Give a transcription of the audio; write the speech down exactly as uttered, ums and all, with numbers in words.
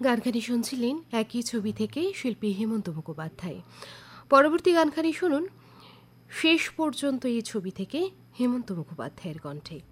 গানখানি শুনছিলেন একই ছবি থেকে শিল্পী হেমন্ত মুখোপাধ্যায়। পরবর্তী গানখানি শুনুন শেষ পর্যন্ত এই ছবি থেকে হেমন্ত মুখোপাধ্যায়ের কণ্ঠে।